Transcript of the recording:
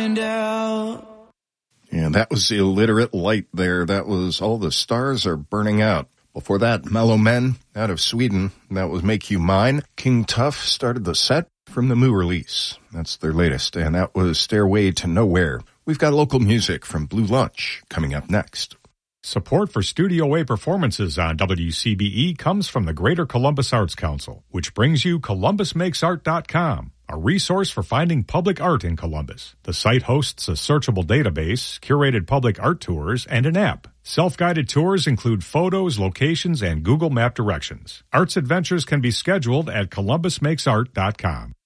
find out. And that was Illiterate Light there. That was All the Stars Are Burning Out. Before that, Mellow Men out of Sweden. That was Make You Mine. King Tough started the set from the Moo release. That's their latest. And that was Stairway to Nowhere. We've got local music from Blue Lunch coming up next. Support for Studio A performances on WCBE comes from the Greater Columbus Arts Council, which brings you ColumbusMakesArt.com, a resource for finding public art in Columbus. The site hosts a searchable database, curated public art tours, and an app. Self-guided tours include photos, locations, and Google Map directions. Arts adventures can be scheduled at ColumbusMakesArt.com.